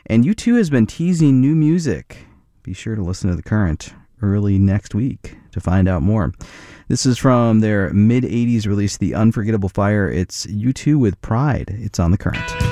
And U2 has been teasing new music. Be sure to listen to The Current early next week to find out more. This is from their mid-'80s release, The Unforgettable Fire. It's U2 with Pride. It's on The Current.